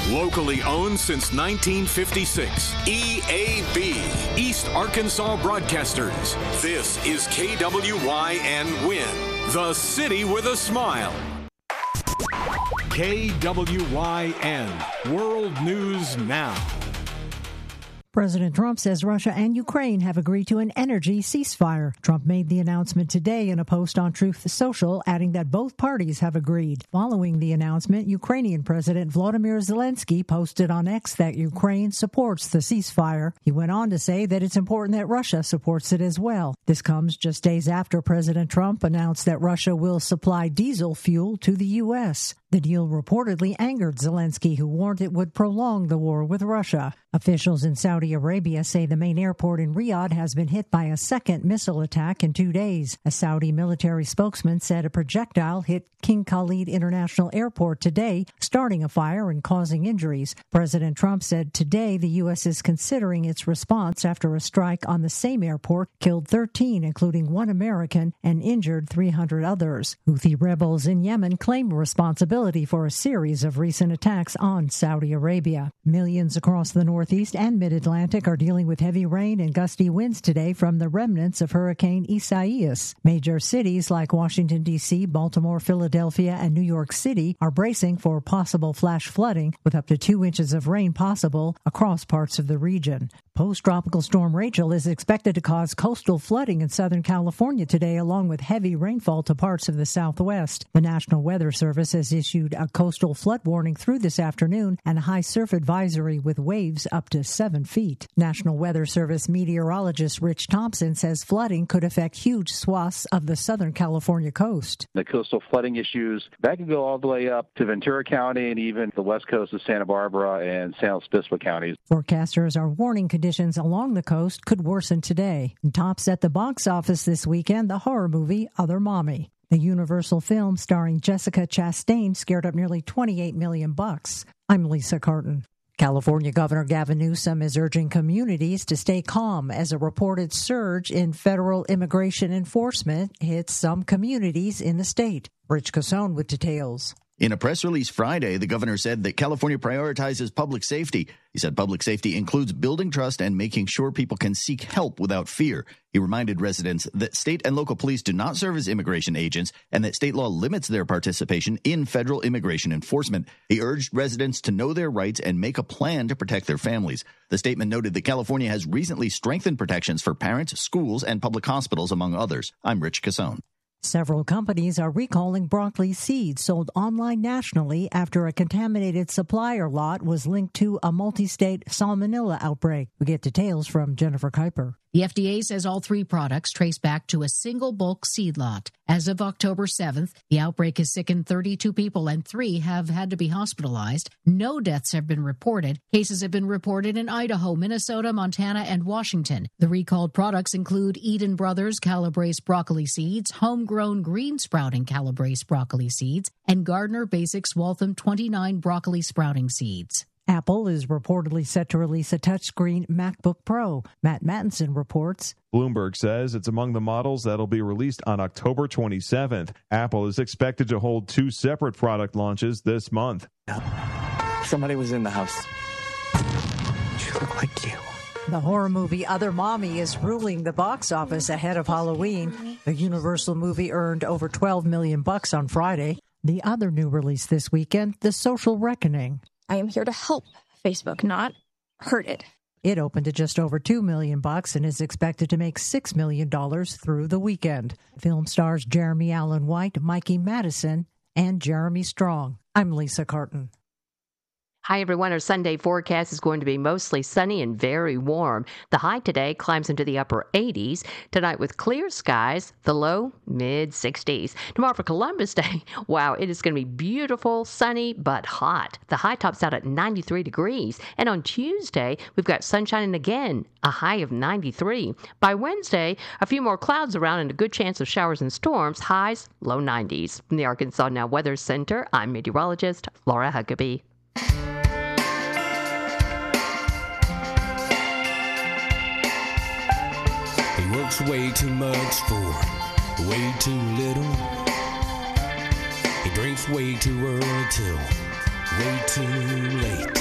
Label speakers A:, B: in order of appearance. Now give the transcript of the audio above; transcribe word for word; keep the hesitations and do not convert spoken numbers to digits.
A: Locally owned since nineteen fifty-six. E A B, East Arkansas Broadcasters. This is K W Y N Win, the city with a smile. K W Y N, World News Now.
B: President Trump says Russia and Ukraine have agreed to an energy ceasefire. Trump made the announcement today in a post on Truth Social, adding that both parties have agreed. Following the announcement, Ukrainian President Volodymyr Zelensky posted on X that Ukraine supports the ceasefire. He went on to say that it's important that Russia supports it as well. This comes just days after President Trump announced that Russia will supply diesel fuel to the U S. The deal reportedly angered Zelensky, who warned it would prolong the war with Russia. Officials in Saudi Arabia say the main airport in Riyadh has been hit by a second missile attack in two days. A Saudi military spokesman said a projectile hit King Khalid International Airport today, starting a fire and causing injuries. President Trump said today the U S is considering its response after a strike on the same airport killed thirteen, including one American, and injured three hundred others. Houthi rebels in Yemen claim responsibility for a series of recent attacks on Saudi Arabia. Millions across the Northeast and Mid-Atlantic are dealing with heavy rain and gusty winds today from the remnants of Hurricane Isaias. Major cities like Washington, D C, Baltimore, Philadelphia, and New York City are bracing for possible flash flooding, with up to two inches of rain possible across parts of the region. Post-tropical storm Rachel is expected to cause coastal flooding in Southern California today, along with heavy rainfall to parts of the Southwest. The National Weather Service has issued a coastal flood warning through this afternoon and a high surf advisory with waves up to seven feet. National Weather Service meteorologist Rich Thompson says flooding could affect huge swaths of the Southern California coast.
C: The coastal flooding issues, that can go all the way up to Ventura County and even the west coast of Santa Barbara and San Luis Obispo counties.
B: Forecasters are warning conditions along the coast could worsen today. And tops at the box office this weekend, the horror movie Other Mommy. The Universal film starring Jessica Chastain scared up nearly twenty-eight million bucks. I'm Lisa Carton. California Governor Gavin Newsom is urging communities to stay calm as a reported surge in federal immigration enforcement hits some communities in the state. Rich Casone with details.
D: In a press release Friday, the governor said that California prioritizes public safety. He said public safety includes building trust and making sure people can seek help without fear. He reminded residents that state and local police do not serve as immigration agents and that state law limits their participation in federal immigration enforcement. He urged residents to know their rights and make a plan to protect their families. The statement noted that California has recently strengthened protections for parents, schools, and public hospitals, among others. I'm Rich Casone.
B: Several companies are recalling broccoli seeds sold online nationally after a contaminated supplier lot was linked to a multi-state salmonella outbreak. We get details from Jennifer Kuiper.
E: The F D A says all three products trace back to a single bulk seed lot. As of October seventh, the outbreak has sickened thirty-two people and three have had to be hospitalized. No deaths have been reported. Cases have been reported in Idaho, Minnesota, Montana, and Washington. The recalled products include Eden Brothers Calabrese broccoli seeds, Homegrown Green Sprouting Calabrese broccoli seeds, and Gardner Basics Waltham twenty-nine broccoli sprouting seeds.
B: Apple is reportedly set to release a touchscreen MacBook Pro. Matt Mattinson reports.
F: Bloomberg says it's among the models that'll be released on October twenty-seventh. Apple is expected to hold two separate product launches this month.
G: Somebody was in the house. She looked like you.
B: The horror movie Other Mommy is ruling the box office ahead of Halloween. The Universal movie earned over twelve million bucks on Friday. The other new release this weekend, The Social Reckoning.
H: I am here to help Facebook, not hurt it.
B: It opened at just over two million bucks and is expected to make six million dollars through the weekend. Film stars Jeremy Allen White, Mikey Madison, and Jeremy Strong. I'm Lisa Carton.
I: Hi, everyone. Our Sunday forecast is going to be mostly sunny and very warm. The high today climbs into the upper eighties. Tonight with clear skies, the low mid sixties. Tomorrow for Columbus Day, wow, it is going to be beautiful, sunny, but hot. The high tops out at ninety-three degrees. And on Tuesday, we've got sunshine and again, a high of ninety-three. By Wednesday, a few more clouds around and a good chance of showers and storms, highs low nineties. From the Arkansas Now Weather Center, I'm meteorologist Laura Huckabee.
J: Works way too much for way too little. He drinks way too early till way too late.